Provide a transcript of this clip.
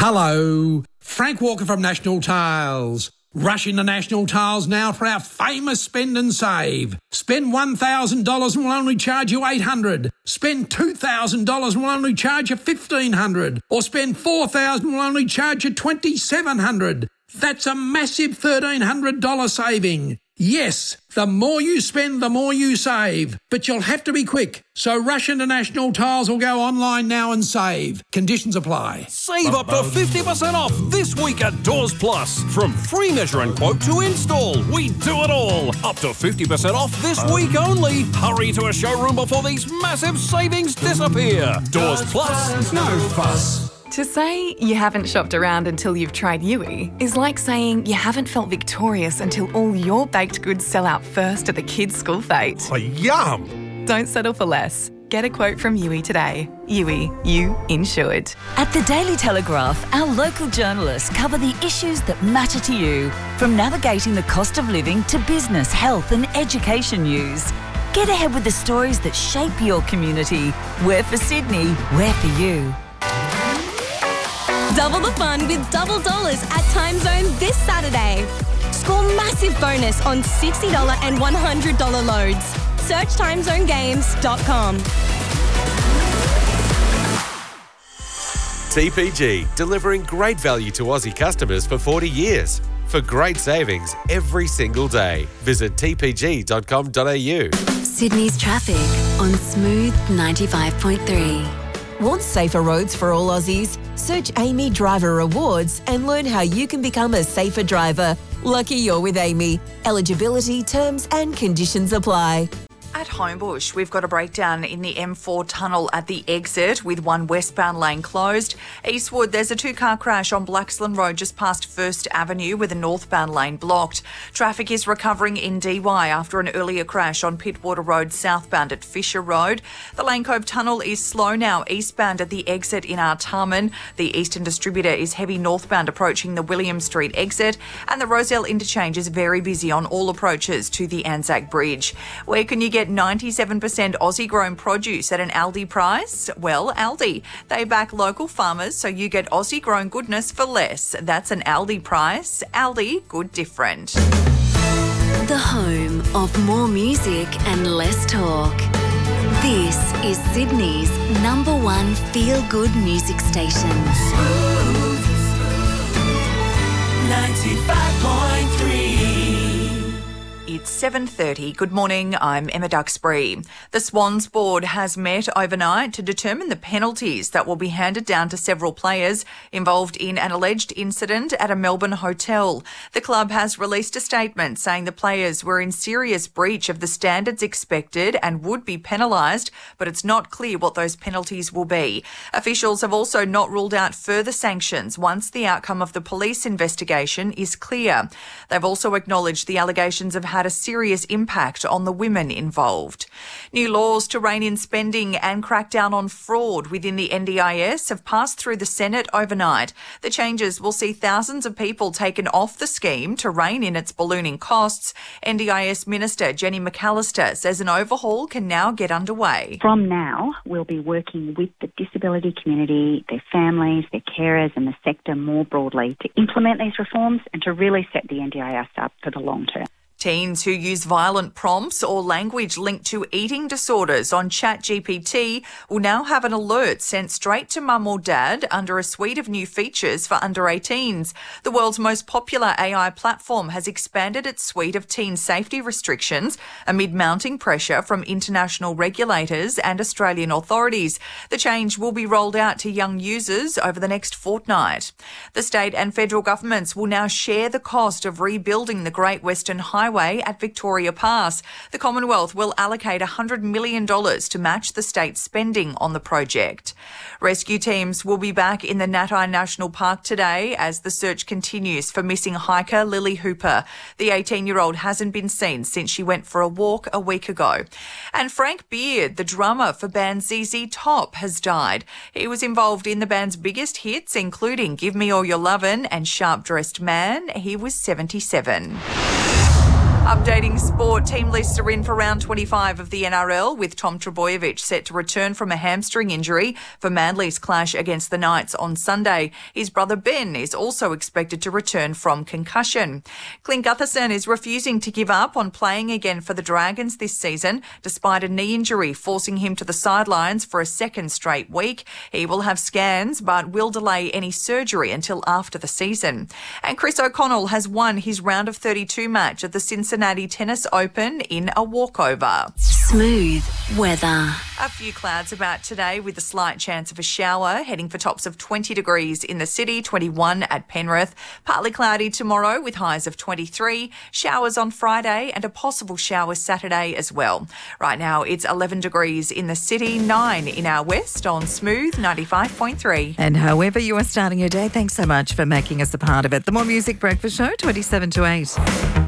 Hello, Frank Walker from National Tiles. Rush into National Tiles now for our famous spend and save. Spend $1,000 and we'll only charge you $800. Spend $2,000 and we'll only charge you $1,500. Or spend $4,000 and we'll only charge you $2,700. That's a massive $1,300 saving. Yes, the more you spend, the more you save. But you'll have to be quick. So rush into National Tiles or go online now and save. Conditions apply. Save up to 50% off this week at Doors Plus. From free measure and quote to install, we do it all. Up to 50% off this week only. Hurry to a showroom before these massive savings disappear. Doors Plus, no fuss. To say you haven't shopped around until you've tried Yui is like saying you haven't felt victorious until all your baked goods sell out first at the kids' school fete. Oh, yum! Don't settle for less. Get a quote from Yui today. Yui, you insured. At the Daily Telegraph, our local journalists cover the issues that matter to you, from navigating the cost of living to business, health and education news. Get ahead with the stories that shape your community. We're for Sydney, we're for you. Double the fun with double dollars at Time Zone this Saturday. Score massive bonus on $60 and $100 loads. Search timezonegames.com. TPG, delivering great value to Aussie customers for 40 years. For great savings every single day, visit tpg.com.au. Sydney's traffic on Smooth 95.3. Want safer roads for all Aussies? Search Amy Driver Awards and learn how you can become a safer driver. Lucky you're with Amy. Eligibility, terms and conditions apply. At Homebush, we've got a breakdown in the M4 tunnel at the exit with one westbound lane closed. Eastwood, there's a two-car crash on Blaxland Road just past First Avenue with a northbound lane blocked. Traffic is recovering in DY after an earlier crash on Pittwater Road southbound at Fisher Road. The Lane Cove tunnel is slow now eastbound at the exit in Artarmon. The Eastern Distributor is heavy northbound approaching the William Street exit, and the Roselle interchange is very busy on all approaches to the Anzac Bridge. Where can you get 97% Aussie-grown produce at an Aldi price? Well, Aldi. They back local farmers so you get Aussie-grown goodness for less. That's an Aldi price. Aldi, good different. The home of more music and less talk. This is Sydney's #1 feel-good music station. 95.3. It's 7:30. Good morning, I'm Emma Duxbury. The Swans Board has met overnight to determine the penalties that will be handed down to several players involved in an alleged incident at a Melbourne hotel. The club has released a statement saying the players were in serious breach of the standards expected and would be penalised, but it's not clear what those penalties will be. Officials have also not ruled out further sanctions once the outcome of the police investigation is clear. They've also acknowledged the allegations have had a serious impact on the women involved. New laws to rein in spending and crack down on fraud within the NDIS have passed through the Senate overnight. The changes will see thousands of people taken off the scheme to rein in its ballooning costs. NDIS Minister Jenny McAllister says an overhaul can now get underway. From now, we'll be working with the disability community, their families, their carers and the sector more broadly to implement these reforms and to really set the NDIS up for the long term. Teens who use violent prompts or language linked to eating disorders on ChatGPT will now have an alert sent straight to mum or dad under a suite of new features for under 18s. The world's most popular AI platform has expanded its suite of teen safety restrictions amid mounting pressure from international regulators and Australian authorities. The change will be rolled out to young users over the next fortnight. The state and federal governments will now share the cost of rebuilding the Great Western Highway at Victoria Pass. The Commonwealth will allocate $100 million to match the state's spending on the project. Rescue teams will be back in the Natai National Park today as the search continues for missing hiker Lily Hooper. The 18-year-old hasn't been seen since she went for a walk a week ago. And Frank Beard, the drummer for band ZZ Top, has died. He was involved in the band's biggest hits, including Give Me All Your Lovin' and Sharp Dressed Man. He was 77. Updating sport, team lists are in for round 25 of the NRL, with Tom Trbojevic set to return from a hamstring injury for Manly's clash against the Knights on Sunday. His brother Ben is also expected to return from concussion. Clint Gutherson is refusing to give up on playing again for the Dragons this season, despite a knee injury forcing him to the sidelines for a second straight week. He will have scans but will delay any surgery until after the season. And Chris O'Connell has won his round of 32 match at the Cincinnati Tennis Open in a walkover. Smooth weather. A few clouds about today with a slight chance of a shower, heading for tops of 20 degrees in the city, 21 at Penrith. Partly cloudy tomorrow with highs of 23, showers on Friday and a possible shower Saturday as well. Right now it's 11 degrees in the city, 9 in our west on Smooth 95.3. And however you are starting your day, thanks so much for making us a part of it. The More Music Breakfast Show, 27 to 8.